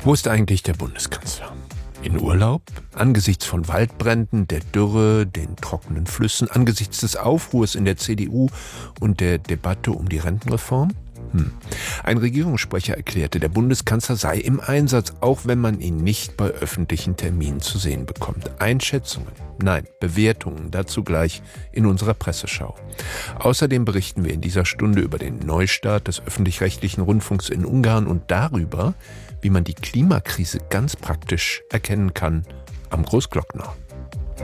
Wo ist eigentlich der Bundeskanzler? In Urlaub? Angesichts von Waldbränden, der Dürre, den trockenen Flüssen, angesichts des Aufruhrs in der CDU und der Debatte um die Rentenreform? Ein Regierungssprecher erklärte, der Bundeskanzler sei im Einsatz, auch wenn man ihn nicht bei öffentlichen Terminen zu sehen bekommt. Einschätzungen, nein, Bewertungen, dazu gleich in unserer Presseschau. Außerdem berichten wir in dieser Stunde über den Neustart des öffentlich-rechtlichen Rundfunks in Ungarn und darüber, wie man die Klimakrise ganz praktisch erkennen kann am Großglockner.